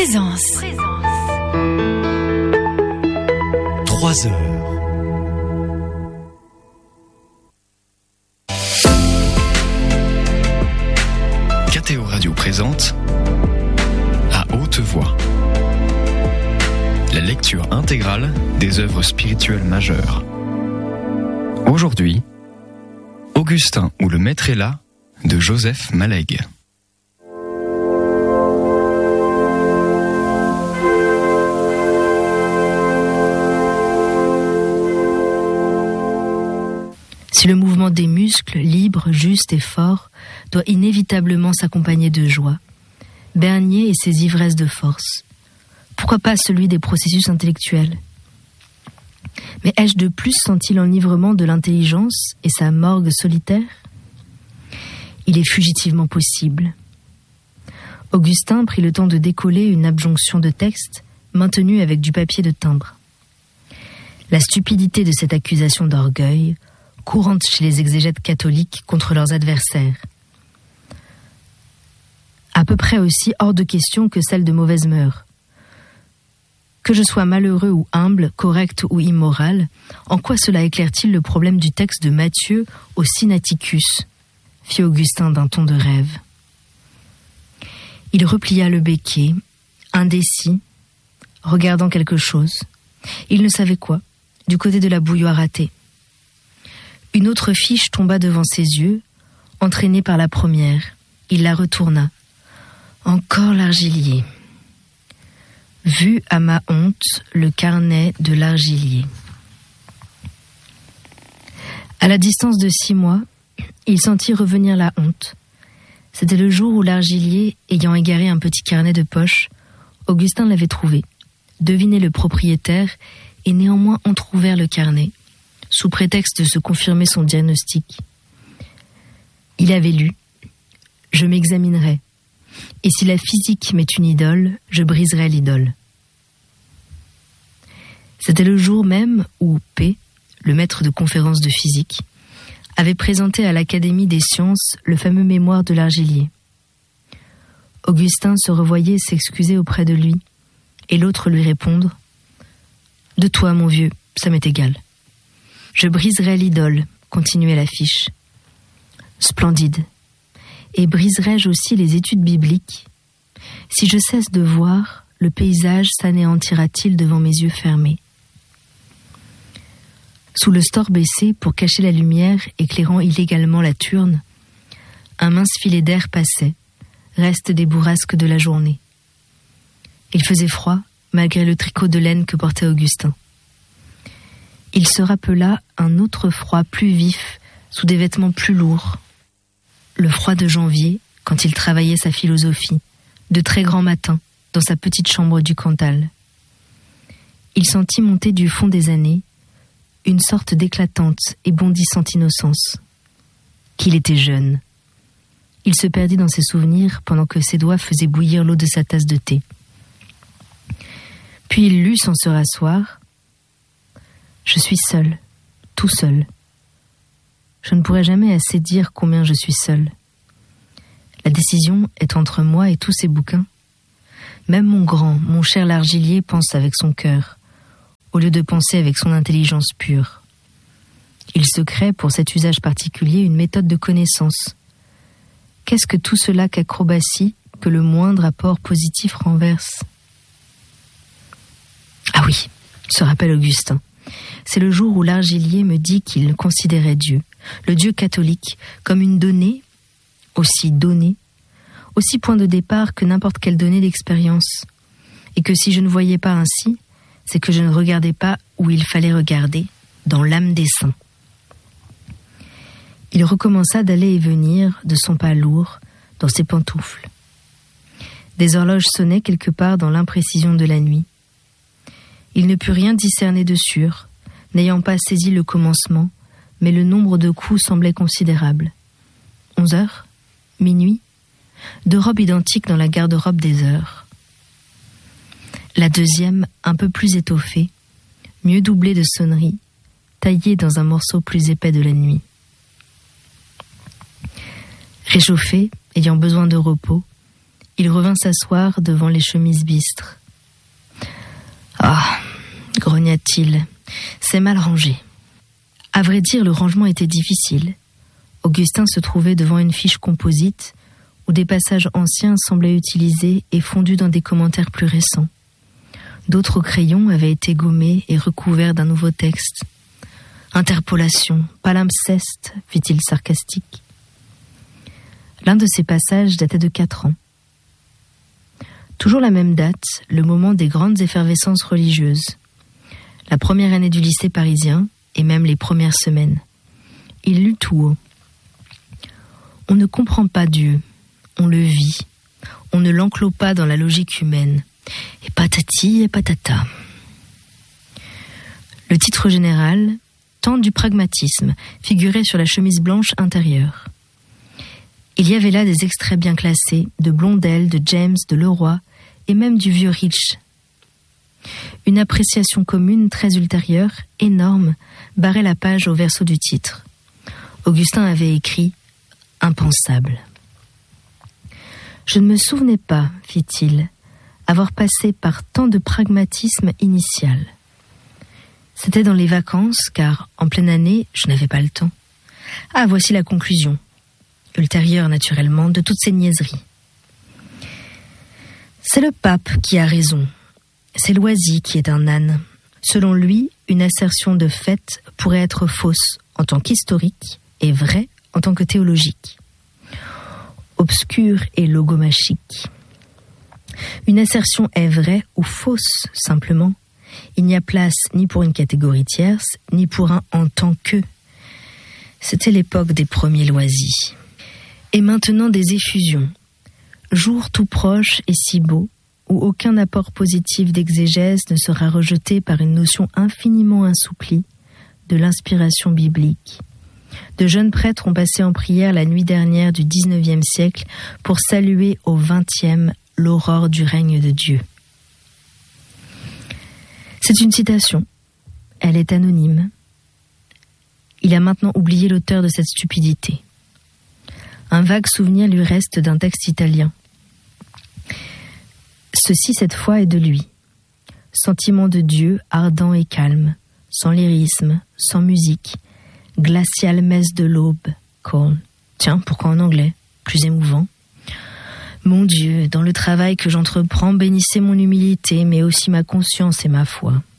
Présence. 3 heures. KTO Radio présente À haute voix la lecture intégrale des œuvres spirituelles majeures. Aujourd'hui, Augustin ou le Maître est là de Joseph Malegue. Si le mouvement des muscles, libre, juste et fort, doit inévitablement s'accompagner de joie, Bernier et ses ivresses de force, pourquoi pas celui des processus intellectuels? Mais ai-je de plus senti l'enivrement de l'intelligence et sa morgue solitaire? Il est fugitivement possible. Augustin prit le temps de décoller une abjonction de texte maintenue avec du papier de timbre. La stupidité de cette accusation d'orgueil, courante chez les exégètes catholiques contre leurs adversaires. À peu près aussi hors de question que celle de mauvaise mœurs. Que je sois malheureux ou humble, correct ou immoral, en quoi cela éclaire-t-il le problème du texte de Matthieu au Sinaiticus, fit Augustin d'un ton de rêve. Il replia le béquet, indécis, regardant quelque chose. Il ne savait quoi, du côté de la bouilloire ratée. Une autre fiche tomba devant ses yeux, entraînée par la première. Il la retourna. Encore l'argilier. Vu à ma honte le carnet de l'argilier. À la distance de 6 mois, il sentit revenir la honte. C'était le jour où l'argilier, ayant égaré un petit carnet de poche, Augustin l'avait trouvé, deviné le propriétaire et néanmoins entrouvert le carnet, sous prétexte de se confirmer son diagnostic. Il avait lu « Je m'examinerai. Et si la physique m'est une idole, je briserai l'idole. » C'était le jour même où P., le maître de conférence de physique, avait présenté à l'Académie des sciences le fameux mémoire de l'argilier. Augustin se revoyait s'excuser auprès de lui, et l'autre lui répondre « De toi, mon vieux, ça m'est égal. Je briserai l'idole, continuait l'affiche. Splendide. Et briserai-je aussi les études bibliques? Si je cesse de voir, le paysage s'anéantira-t-il devant mes yeux fermés? Sous le store baissé, pour cacher la lumière éclairant illégalement la turne, un mince filet d'air passait, reste des bourrasques de la journée. Il faisait froid, malgré le tricot de laine que portait Augustin. Il se rappela un autre froid plus vif, sous des vêtements plus lourds. Le froid de janvier, quand il travaillait sa philosophie, de très grand matin, dans sa petite chambre du Cantal. Il sentit monter du fond des années une sorte d'éclatante et bondissante innocence. Qu'il était jeune. Il se perdit dans ses souvenirs pendant que ses doigts faisaient bouillir l'eau de sa tasse de thé. Puis il lut sans se rasseoir « Je suis seul, tout seul. Je ne pourrai jamais assez dire combien je suis seul. La décision est entre moi et tous ces bouquins. Même mon cher l'argilier pense avec son cœur, au lieu de penser avec son intelligence pure. Il se crée pour cet usage particulier une méthode de connaissance. Qu'est-ce que tout cela qu'acrobatie que le moindre apport positif renverse? Ah oui, se rappelle Augustin. C'est le jour où l'argilier me dit qu'il considérait Dieu, le Dieu catholique, comme une donnée, aussi point de départ que n'importe quelle donnée d'expérience, et que si je ne voyais pas ainsi, c'est que je ne regardais pas où il fallait regarder, dans l'âme des saints. Il recommença d'aller et venir, de son pas lourd, dans ses pantoufles. Des horloges sonnaient quelque part dans l'imprécision de la nuit. Il ne put rien discerner de sûr, n'ayant pas saisi le commencement, mais le nombre de coups semblait considérable. 11 heures? Minuit? 2 robes identiques dans la garde-robe des heures. La deuxième, un peu plus étoffée, mieux doublée de sonneries, taillée dans un morceau plus épais de la nuit. Réchauffé, ayant besoin de repos, il revint s'asseoir devant les chemises bistres. « Ah !» grogna-t-il, « c'est mal rangé. » À vrai dire, le rangement était difficile. Augustin se trouvait devant une fiche composite où des passages anciens semblaient utilisés et fondus dans des commentaires plus récents. D'autres crayons avaient été gommés et recouverts d'un nouveau texte. « Interpolation, palimpseste » fit-il sarcastique. L'un de ces passages datait de 4 ans. Toujours la même date, le moment des grandes effervescences religieuses. La première année du lycée parisien et même les premières semaines. Il lut tout haut. On ne comprend pas Dieu, on le vit, on ne l'enclôt pas dans la logique humaine. Et patati et patata. Le titre général, Temps du pragmatisme, figurait sur la chemise blanche intérieure. Il y avait là des extraits bien classés de Blondel, de James, de Leroy et même du vieux Rich. Une appréciation commune très ultérieure, énorme, barrait la page au verso du titre. Augustin avait écrit « Impensable ». Je ne me souvenais pas, fit-il, avoir passé par tant de pragmatisme initial. C'était dans les vacances, car en pleine année, je n'avais pas le temps. Ah, voici la conclusion, ultérieure naturellement, de toutes ces niaiseries. C'est le pape qui a raison. C'est Loisy qui est un âne. Selon lui, une assertion de fait pourrait être fausse en tant qu'historique et vraie en tant que théologique. Obscure et logomachique. Une assertion est vraie ou fausse, simplement. Il n'y a place ni pour une catégorie tierce, ni pour un en tant que. C'était l'époque des premiers Loisy. Et maintenant des effusions. Jour tout proche et si beau, où aucun apport positif d'exégèse ne sera rejeté par une notion infiniment assouplie de l'inspiration biblique. De jeunes prêtres ont passé en prière la nuit dernière du XIXe siècle pour saluer au XXe l'aurore du règne de Dieu. C'est une citation. Elle est anonyme. Il a maintenant oublié l'auteur de cette stupidité. Un vague souvenir lui reste d'un texte italien. Ceci, cette fois, est de lui. Sentiment de Dieu ardent et calme, sans lyrisme, sans musique, glaciale messe de l'aube, calm. Tiens, pourquoi en anglais? Plus émouvant. Mon Dieu, dans le travail que j'entreprends, bénissez mon humilité, mais aussi ma conscience et ma foi.